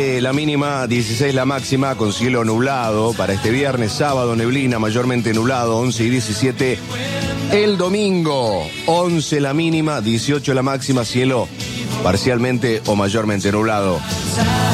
La mínima 16, la máxima con cielo nublado para este viernes, sábado neblina, mayormente nublado, 11 y 17. El domingo, 11 la mínima, 18 la máxima, cielo parcialmente o mayormente nublado.